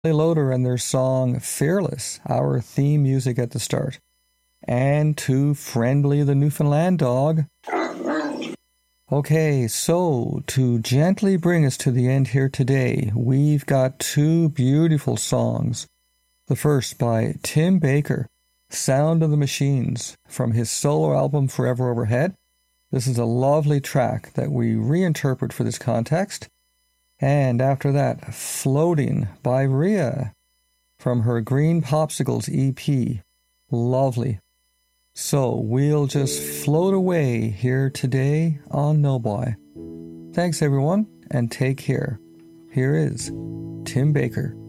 Loader and their song Fearless, our theme music at the start. And to Friendly the Newfoundland dog. Okay, so to gently bring us to the end here today, we've got two beautiful songs. The first by Tim Baker, Sound of the Machines, from his solo album Forever Overhead. This is a lovely track that we reinterpret for this context. And after that, Floating by Rhea from her Green Popsicles EP. Lovely. So we'll just float away here today on Noboy. Thanks everyone, and take care. Here is Tim Baker.